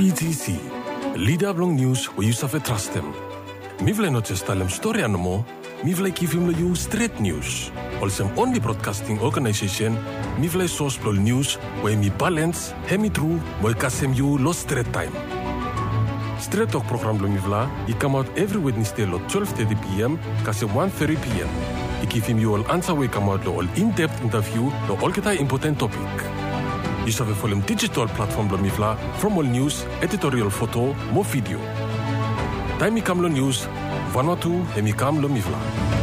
ETC, leader blong news where you suffer trust them. Mi vle not just tell them story anymore, mi vle give him you straight news. Also, only broadcasting organization, mi vle source blol news where mi balance, hemi true, where kasem you lost straight time. Straight Talk program blong mi vla, it come out every Wednesday at 12:30 p.m. kasem 1:30 p.m. I give him you all answer where come out all in-depth interview, the all kita important topic. You save for them digital platform blong mi vla, from all news, editorial photo, more video. Time mi kam lo news, Vanuatu, hemi kam lo mi vla.